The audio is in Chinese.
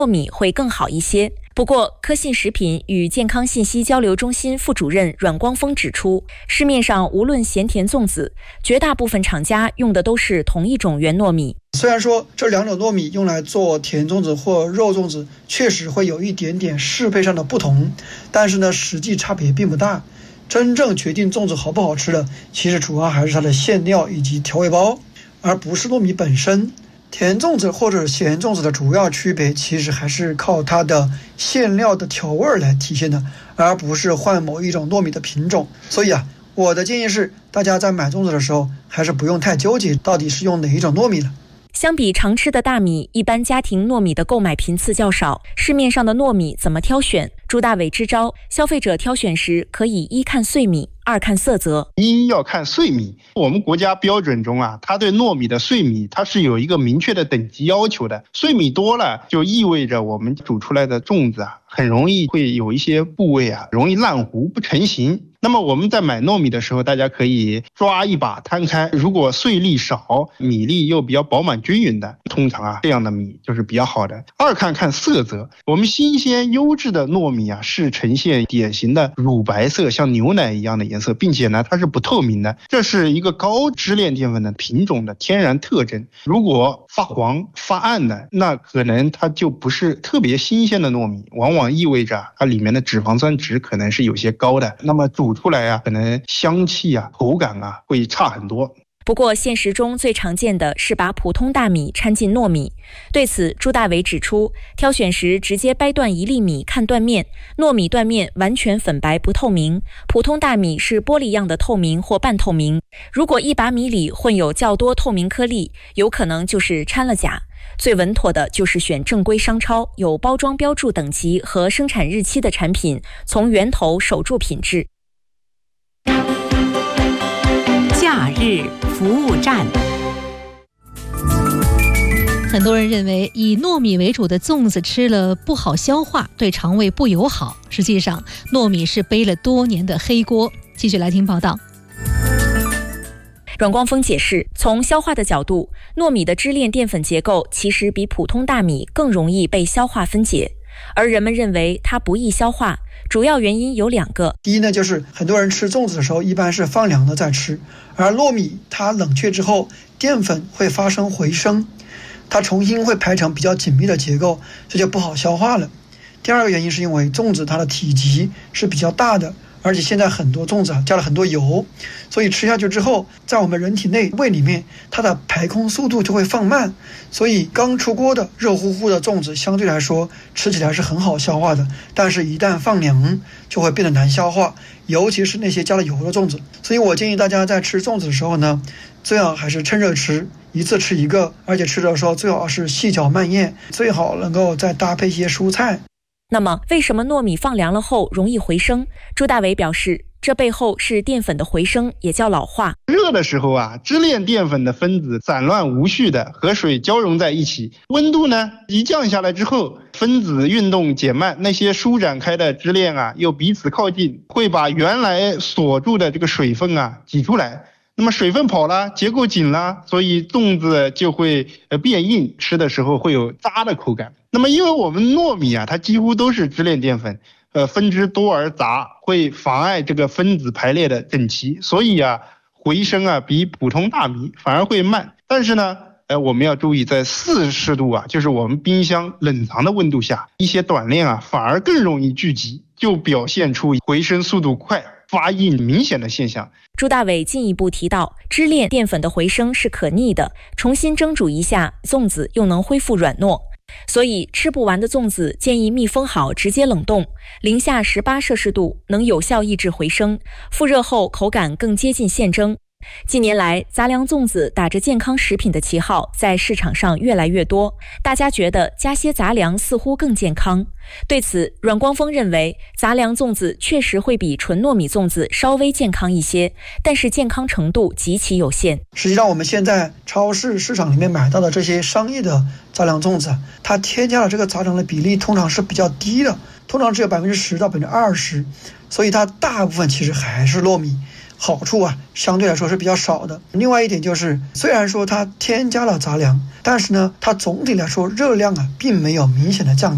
糯米会更好一些。不过，科信食品与健康信息交流中心副主任阮光峰指出，市面上无论咸甜粽子，绝大部分厂家用的都是同一种圆糯米。 虽然说这两种糯米用来做甜粽子或肉粽子确实会有一点点适配上的不同，但是呢，实际差别并不大。真正决定粽子好不好吃的，其实主要还是它的馅料以及调味包，而不是糯米本身。甜粽子或者咸粽子的主要区别，其实还是靠它的馅料的调味来体现的，而不是换某一种糯米的品种。所以我的建议是，大家在买粽子的时候，还是不用太纠结到底是用哪一种糯米了。 相比常吃的大米，一般家庭糯米的购买频次较少，市面上的糯米怎么挑选？朱大伟支招，消费者挑选时可以一看碎米，二看色泽。 一要看碎米，我们国家标准中它对糯米的碎米它是有一个明确的等级要求的，碎米多了就意味着我们煮出来的粽子很容易会有一些部位容易烂糊不成形。那么我们在买糯米的时候，大家可以抓一把摊开，如果碎粒少，米粒又比较饱满均匀的，通常这样的米就是比较好的。二看色泽，我们新鲜优质的糯米是呈现典型的乳白色，像牛奶一样的颜色，并且呢它是不透明的，这是一个高支链淀粉的品种的天然特征。如果发黄发暗的，那可能它就不是特别新鲜的糯米，往往意味着它里面的脂肪酸值可能是有些高的，那么煮出来可能香气口感会差很多。 不过现实中最常见的是把普通大米掺进糯米。对此，朱大伟指出，挑选时直接掰断一粒米看断面，糯米断面完全粉白不透明，普通大米是玻璃样的透明或半透明。如果一把米里混有较多透明颗粒，有可能就是掺了钾。最稳妥的就是选正规商超有包装标注等级和生产日期的产品，从源头守住品质。 假日服务站。很多人认为以糯米为主的粽子吃了不好消化，对肠胃不友好。实际上，糯米是背了多年的黑锅。继续来听报道。 阮光峰解释，从消化的角度，糯米的支链淀粉结构其实比普通大米更容易被消化分解，而人们认为它不易消化，主要原因有2个。 第一呢，就是很多人吃粽子的时候一般是放凉的再吃，而糯米它冷却之后，淀粉会发生回升，它重新会排成比较紧密的结构，这就不好消化了。第二个原因是因为粽子它的体积是比较大的，而且现在很多粽子加了很多油，所以吃下去之后，在我们人体内胃里面，它的排空速度就会放慢，所以刚出锅的热乎乎的粽子相对来说吃起来是很好消化的，但是一旦放凉就会变得难消化，尤其是那些加了油的粽子。所以我建议大家在吃粽子的时候呢，最好还是趁热吃，一次吃一个，而且吃的时候最好是细嚼慢咽，最好能够再搭配一些蔬菜。 那么为什么糯米放凉了后容易回升？朱大伟表示，这背后是淀粉的回升，也叫老化。 热的时候支链淀粉的分子散乱无序的和水交融在一起，温度呢一降下来之后，分子运动减慢，那些舒展开的支链又彼此靠近，会把原来锁住的这个水分挤出来。那么水分跑了，结构紧了，所以粽子就会变硬，吃的时候会有渣的口感。那么因为我们糯米它几乎都是支链淀粉，分支多而杂，会妨碍这个分子排列的整齐，所以回升比普通大米反而会慢。但是呢我们要注意，在40度就是我们冰箱冷藏的温度下，一些短链反而更容易聚集，就表现出回升速度快、发硬明显的现象。 朱大伟进一步提到，支链淀粉的回升是可逆的，重新蒸煮一下，粽子又能恢复软糯。所以吃不完的粽子建议密封好直接冷冻，零下18摄氏度能有效抑制回升，复热后口感更接近现蒸。近年来，杂粮粽子打着健康食品的旗号在市场上越来越多，大家觉得加些杂粮似乎更健康。对此，阮光峰认为，杂粮粽子确实会比纯糯米粽子稍微健康一些，但是健康程度极其有限。 实际上我们现在超市市场里面买到的这些商业的杂粮粽子，它添加了这个杂粮的比例通常是比较低的，通常只有10%到20%，所以它大部分其实还是糯米，好处相对来说是比较少的。另外一点就是，虽然说它添加了杂粮，但是呢，它总体来说热量并没有明显的降低。